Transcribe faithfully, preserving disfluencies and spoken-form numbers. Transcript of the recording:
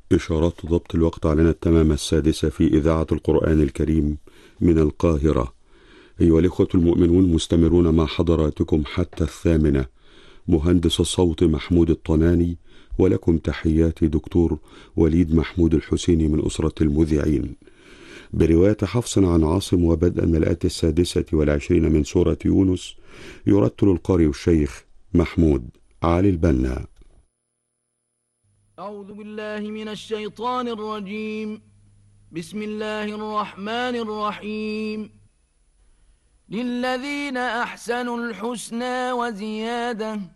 إشارات ضبط الوقت علينا التمام السادسة في إذاعة القرآن الكريم من القاهرة. أيها الإخوة المؤمنون، مستمرون مع حضراتكم حتى الثامنة. مهندس الصوت محمود الطناني، ولكم تحياتي دكتور وليد محمود الحسيني من أسرة المذيعين. برواية حفص عن عاصم وبدءا من الآية السادسة والعشرين من سورة يونس، يرتل القارئ الشيخ محمود علي البنا. أعوذ بالله من الشيطان الرجيم. بسم الله الرحمن الرحيم. للذين أحسنوا الحسنى وزيادة